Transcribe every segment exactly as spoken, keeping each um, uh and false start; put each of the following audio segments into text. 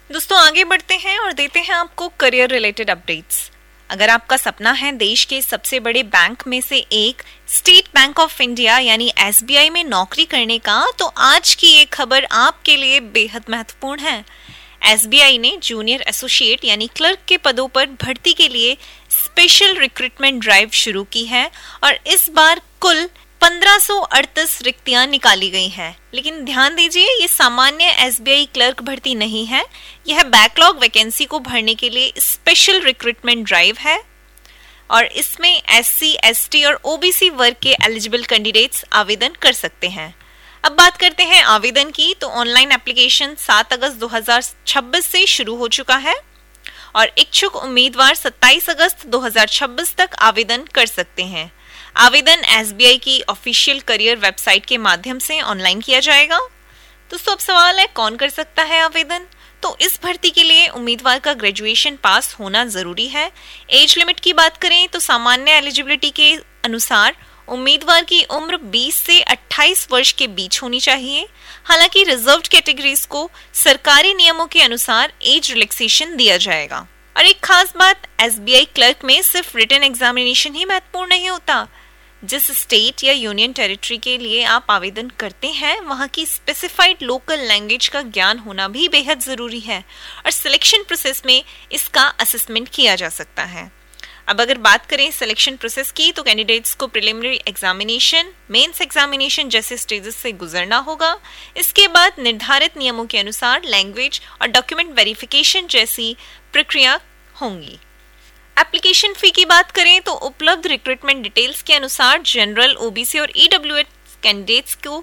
दोस्तों आगे बढ़ते हैं और देते हैं आपको करियर रिलेटेड अपडेट्स। अगर आपका सपना है देश के सबसे बड़े बैंक में से एक स्टेट बैंक ऑफ इंडिया यानी एस बी आई में नौकरी करने का, तो आज की ये खबर आपके लिए बेहद महत्वपूर्ण है। एस बी आई ने जूनियर एसोसिएट यानी क्लर्क के पदों पर भर्ती के लिए स्पेशल रिक्रूटमेंट ड्राइव शुरू की है और इस बार कुल पंद्रह सौ अड़तीस रिक्तियां निकाली गई हैं। लेकिन ध्यान दीजिए, ये सामान्य एस बी आई क्लर्क भर्ती नहीं है, यह बैकलॉग वैकेंसी को भरने के लिए स्पेशल रिक्रूटमेंट ड्राइव है और इसमें एस सी, एस टी और ओ बी सी वर्ग के एलिजिबल कैंडिडेट्स आवेदन कर सकते हैं। अब बात करते हैं आवेदन की, तो ऑनलाइन एप्लीकेशन सात अगस्त दो हज़ार छब्बीस से शुरू हो चुका है और इच्छुक उम्मीदवार सत्ताईस अगस्त दो हज़ार छब्बीस तक आवेदन कर सकते हैं। आवेदन एस बी आई की ऑफिशियल करियर वेबसाइट के माध्यम से ऑनलाइन किया जाएगा। दोस्तों अब सवाल है, कौन कर सकता है आवेदन? तो इस भर्ती के लिए उम्मीदवार का ग्रेजुएशन पास होना जरूरी है। एज लिमिट की बात करें तो सामान्य एलिजिबिलिटी के अनुसार उम्मीदवार की उम्र बीस से अट्ठाईस वर्ष के बीच होनी चाहिए। हालांकि रिजर्व्ड कैटेगरीज को सरकारी नियमों के अनुसार एज रिलैक्सेशन दिया जाएगा। और एक खास बात, एस बी आई क्लर्क में सिर्फ रिटन एग्जामिनेशन ही महत्वपूर्ण नहीं होता। जिस स्टेट या यूनियन टेरिटरी के लिए आप आवेदन करते हैं वहां की स्पेसिफाइड लोकल लैंग्वेज का ज्ञान होना भी बेहद जरूरी है और सिलेक्शन प्रोसेस में इसका असेसमेंट किया जा सकता है। अब अगर बात करें सिलेक्शन प्रोसेस की, तो कैंडिडेट्स को प्रिलिमिनरी एग्जामिनेशन, मेंस एग्जामिनेशन जैसे स्टेजेस से गुजरना होगा। इसके बाद निर्धारित नियमों के अनुसार लैंग्वेज और डॉक्यूमेंट वेरिफिकेशन जैसी प्रक्रिया होंगी। एप्लीकेशन फी की बात करें तो उपलब्ध रिक्रूटमेंट डिटेल्स के अनुसार जनरल, ओ बी सी और ई डब्ल्यू एस कैंडिडेट्स को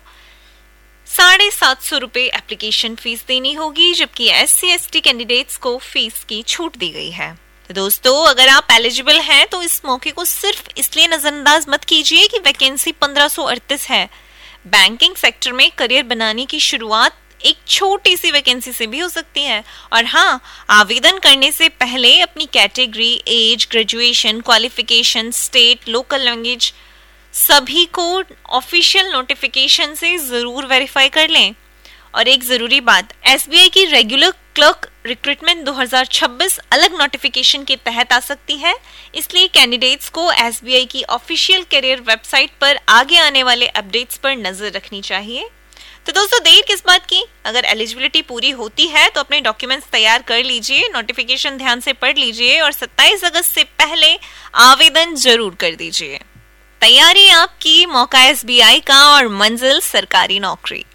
साढ़े सात सौ रुपए एप्लीकेशन फीस देनी होगी, जबकि S C S T candidates को फीस की छूट दी गई है। तो दोस्तों अगर आप एलिजिबल हैं तो इस मौके को सिर्फ इसलिए नजरअंदाज मत कीजिए कि वैकेंसी पंद्रह सौ अड़तीस है। बैंकिंग सेक्टर में करियर बनाने की शुरुआत एक छोटी सी वैकेंसी से भी हो सकती है। और हाँ, आवेदन करने से पहले अपनी category, as, graduation, qualification, state, local language सभी को ऑफिशियल नोटिफिकेशन से जरूर वेरीफाई कर लें। और एक जरूरी बात, एस बी आई की रेगुलर क्लर्क रिक्रूटमेंट दो हज़ार छब्बीस अलग नोटिफिकेशन के तहत आ सकती है, इसलिए कैंडिडेट्स को एस बी आई की ऑफिशियल करियर वेबसाइट पर आगे आने वाले अपडेट्स पर नजर रखनी चाहिए। तो दोस्तों देर किस बात की, अगर एलिजिबिलिटी पूरी होती है तो अपने डॉक्यूमेंट्स तैयार कर लीजिए, नोटिफिकेशन ध्यान से पढ़ लीजिए और सत्ताईस अगस्त से पहले आवेदन जरूर कर दीजिए। तैयारी आपकी, मौका एस बी आई का और मंजिल सरकारी नौकरी।